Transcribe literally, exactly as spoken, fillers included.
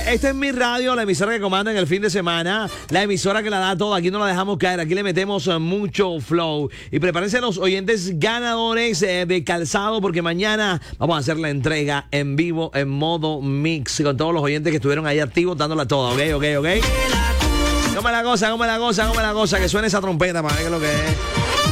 esta es mi radio, la emisora que comanda en el fin de semana, la emisora que la da todo. Aquí no la dejamos caer, aquí le metemos eh, mucho flow. Y prepárense los oyentes ganadores eh, de calzado, porque mañana vamos a hacer la entrega en vivo, en modo mix, con todos los oyentes que estuvieron ahí activos dándola toda, ¿ok? ¿Ok? ¿Ok? ¿Cómo es la cosa? ¿Cómo es la cosa? ¿Cómo es la cosa? Que suene esa trompeta para ver qué es lo que es.